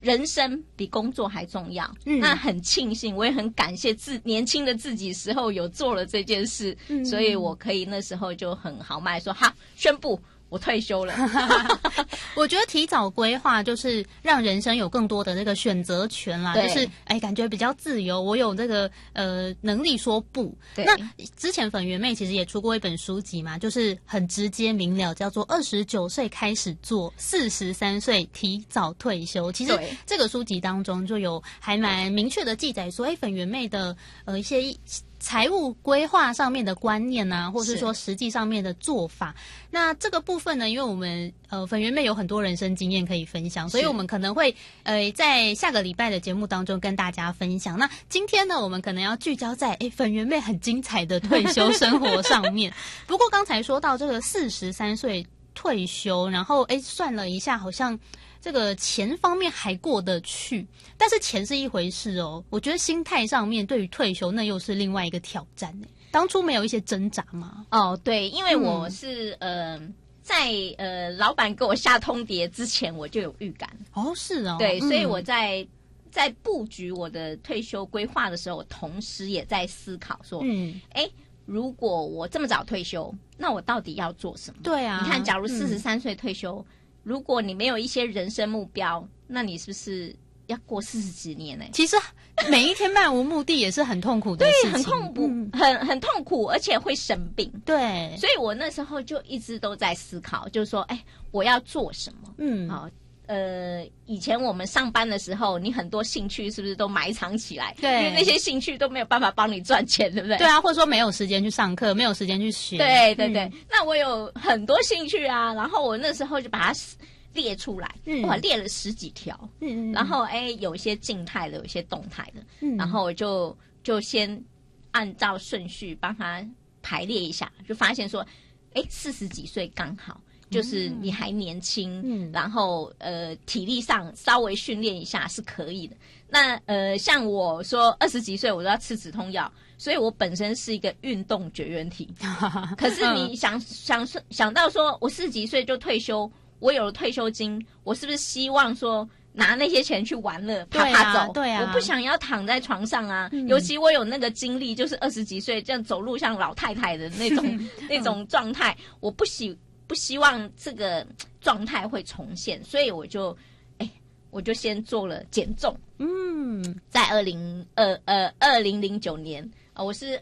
人生比工作还重要。那很庆幸，我也很感谢年轻的自己时候有做了这件事，所以我可以那时候就很豪迈说，好，宣布我退休了。 我觉得提早规划就是让人生有更多的这个选择权啦，就是感觉比较自由，我有这个能力说不。那之前粉圆妹其实也出过一本书籍嘛，就是很直接明了，叫做29岁开始做，43岁提早退休。其实这个书籍当中就有还蛮明确的记载说，粉圆妹的一些财务规划上面的观念啊，或是说实际上面的做法。那这个部分呢，因为我们粉圆妹有很多人生经验可以分享，所以我们可能会在下个礼拜的节目当中跟大家分享。那今天呢，我们可能要聚焦在粉圆妹很精彩的退休生活上面。不过刚才说到这个43岁退休，然后算了一下，好像这个钱方面还过得去，但是钱是一回事哦。我觉得心态上面对于退休那又是另外一个挑战。当初没有一些挣扎吗？ 对，因为我是在老板给我下通牒之前我就有预感。 是哦。 对，所以我在布局我的退休规划的时候，我同时也在思考说，如果我这么早退休，那我到底要做什么？ 对啊， 你看，假如43岁退休，如果你没有一些人生目标，那你是不是要过40几年呢？ 其实每一天漫无目的也是很痛苦的事情。 对，很痛苦，很痛苦，而且会生病。 对， 所以我那时候就一直都在思考，就是说，我要做什么？以前我们上班的时候，你很多兴趣是不是都埋藏起来？ 对， 因为那些兴趣都没有办法帮你赚钱，对不对？ 对啊，或者说没有时间去上课，没有时间去学。 对对对，那我有很多兴趣啊，然后我那时候就把它列出来，我列了10几条，然后有一些静态的，有一些动态的，然后我就先按照顺序帮它排列一下，就发现说，40几岁刚好。就是你还年轻，然后体力上稍微训练一下是可以的。那像我说20几岁我都要吃止痛药，所以我本身是一个运动绝缘体。可是你想到说我40几岁就退休，我有了退休金，我是不是希望说拿那些钱去玩乐啪啪走？ 对啊， 我不想要躺在床上啊。尤其我有那个精力，就是20几岁这样走路像老太太的那种状态，我不希望这个状态会重现，所以我就先做了减重。在2009年，我是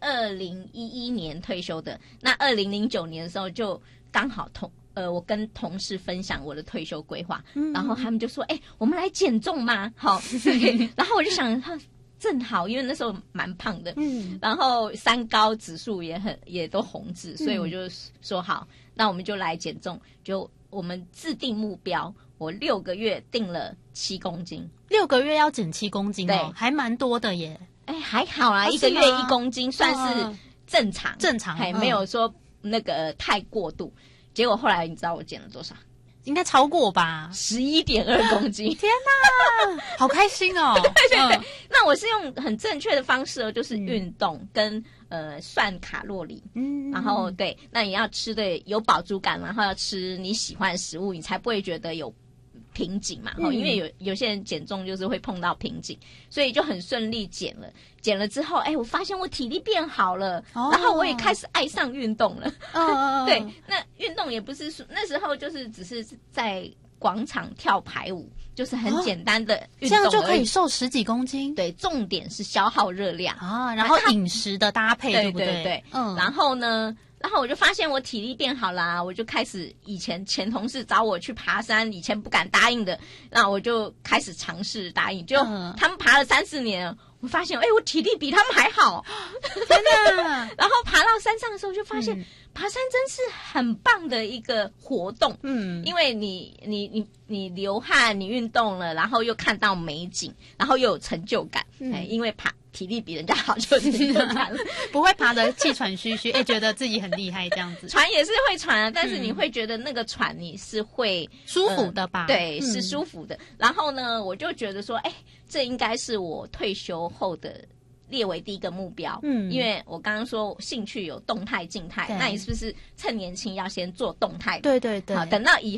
2011年退休的。那2009年的时候，就刚好我跟同事分享我的退休规划，然后他们就说：“我们来减重嘛。”好，然后我就想，正好，因为那时候蛮胖的，然后三高指数也都红字，所以我就说好，那我们就来减重。就我们制定目标，我6个月定了7公斤 ，6个月要减7公斤哦， 对， 还蛮多的耶。 还好啦，1个月1公斤算是正常，还没有说那个太过度。结果后来你知道我减了多少？ 应该超过吧 ，11.2公斤。 天哪，好开心哦！ 对，那我是用很正确的方式就是运动跟算卡路里，然后对，那你要吃的有饱足感，然后要吃你喜欢的食物，你才不会觉得有瓶颈嘛。因为有些人减重就是会碰到瓶颈，所以就很顺利减了之后，我发现我体力变好了，然后我也开始爱上运动了。对，那运动也不是说那时候就是只是在广场跳排舞，就是很简单的运动， 这样就可以瘦10几公斤。 对，重点是消耗热量啊，然后饮食的搭配，对不对？ 对，然后呢？然后我就发现我体力变好啦，我就开始前同事找我去爬山，以前不敢答应的，那我就开始尝试答应，就他们爬了3-4年，我发现我体力比他们还好， 真的。 然后爬到山上的时候就发现，爬山真是很棒的一个活动，因为你流汗，你运动了，然后又看到美景，然后又有成就感，因为体力比人家好就成就感了， 不会爬得气喘吁吁，觉得自己很厉害这样子。 喘也是会喘啊，但是你会觉得那个喘你是会舒服的吧？ 对，是舒服的。然后呢，我就觉得说，这应该是我退休后的列为第一个目标。因为我刚刚说兴趣有动态、静态，那你是不是趁年轻要先做动态？ 对对对。 好，等到以后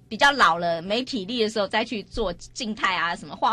比较老了没体力的时候再去做静态啊什么画